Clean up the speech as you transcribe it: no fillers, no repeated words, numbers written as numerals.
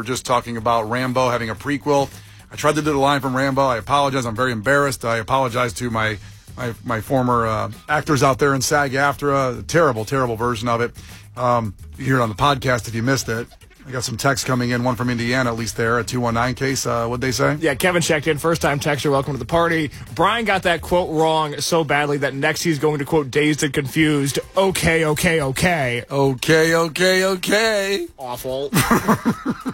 were just talking about Rambo having a prequel. I tried to do the line from Rambo. I apologize. I'm very embarrassed. I apologize to my former actors out there in SAG-AFTRA. Terrible, terrible version of it. You hear it on the podcast if you missed it. I got some texts coming in, one from Indiana, at least there, a 219 case. What'd they say? Yeah, Kevin checked in, first-time texter, welcome to the party. Brian got that quote wrong so badly that next he's going to quote Dazed and Confused. Okay. Okay. Awful.